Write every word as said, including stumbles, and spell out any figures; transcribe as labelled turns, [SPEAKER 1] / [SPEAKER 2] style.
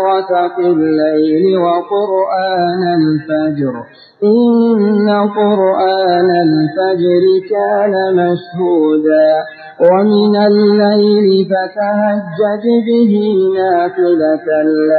[SPEAKER 1] غسق الليل وقرآن الفجر إن قرآن الفجر كان مشهودا ومن الليل فتهجد به نافلة